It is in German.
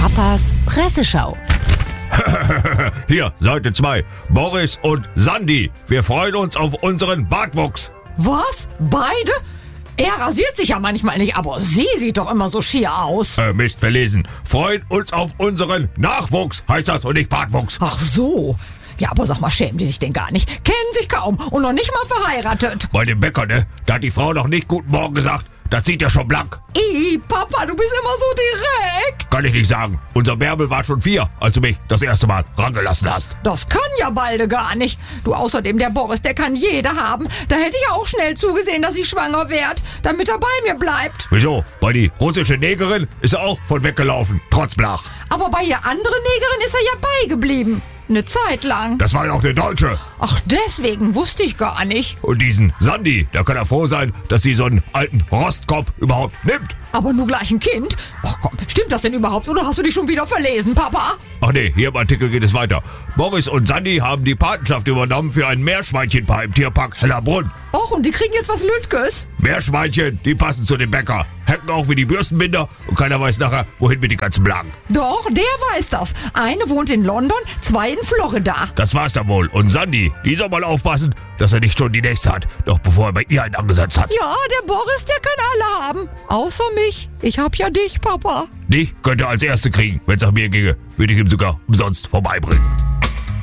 Papas Presseschau. Hier, Seite 2. Boris und Sandy. Wir freuen uns auf unseren Bartwuchs. Was? Beide? Er rasiert sich ja manchmal nicht, aber sie sieht doch immer so schier aus. Mist, verlesen. Freuen uns auf unseren Nachwuchs, heißt das, und nicht Bartwuchs. Ach so. Ja, aber sag mal, schämen die sich denn gar nicht? Kennen sich kaum und noch nicht mal verheiratet. Bei dem Bäcker, ne? Da hat die Frau noch nicht Guten Morgen gesagt. Das sieht ja schon blank. Papa, du bist immer so direkt. Kann ich nicht sagen. Unser Bärbel war schon 4, als du mich das erste Mal rangelassen hast. Das kann ja Balde gar nicht. Du, außerdem, der Boris, der kann jede haben. Da hätte ich auch schnell zugesehen, dass ich schwanger werd, damit er bei mir bleibt. Wieso? Bei die russische Negerin ist er auch von weggelaufen, trotz Blach. Aber bei der anderen Negerin ist er ja beigeblieben. Eine Zeit lang. Das war ja auch der Deutsche. Ach, deswegen wusste ich gar nicht. Und diesen Sandy, da kann er froh sein, dass sie so einen alten Rostkopf überhaupt nimmt. Aber nur gleich ein Kind? Ach komm, stimmt das denn überhaupt oder hast du dich schon wieder verlesen, Papa? Ach nee, hier im Artikel geht es weiter. Boris und Sandy haben die Patenschaft übernommen für ein Meerschweinchenpaar im Tierpark Hellerbrunn. Och, und die kriegen jetzt was Lütges? Meerschweinchen, die passen zu dem Bäcker. Hacken auch wie die Bürstenbinder und keiner weiß nachher, wohin mit die ganzen Blagen. Doch, der weiß das. Eine wohnt in London, 2 in Florida. Das war's dann wohl. Und Sandy, die soll mal aufpassen, dass er nicht schon die nächste hat, noch bevor er bei ihr einen angesetzt hat. Ja, der Boris, der kann alle haben. Außer mich. Ich hab ja dich, Papa. Die könnte er als Erste kriegen. Wenn's nach mir ginge, würde ich ihm sogar umsonst vorbeibringen.